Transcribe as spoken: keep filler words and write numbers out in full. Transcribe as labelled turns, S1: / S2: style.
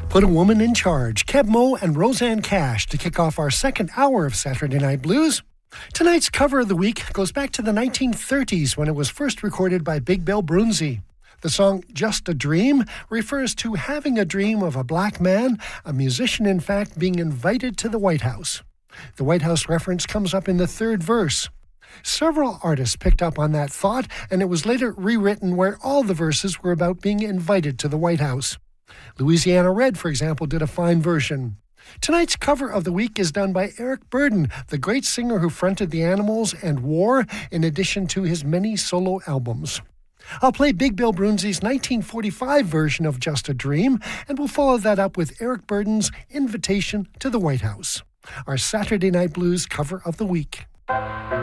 S1: Put a woman in charge, Keb Mo and Roseanne Cash, to kick off our second hour of Saturday Night Blues. Tonight's cover of the week goes back to the nineteen thirties when it was first recorded by Big Bill Broonzy. The song Just a Dream refers to having a dream of a black man, a musician in fact, being invited to the White House. The White House reference comes up in the third verse. Several artists picked up on that thought, and it was later rewritten where all the verses were about being invited to the White House. Louisiana Red, for example, did a fine version. Tonight's cover of the week is done by Eric Burdon, the great singer who fronted the Animals and War, in addition to his many solo albums. I'll play Big Bill Broonzy's nineteen forty-five version of Just a Dream, and we'll follow that up with Eric Burdon's Invitation to the White House, our Saturday Night Blues cover of the week.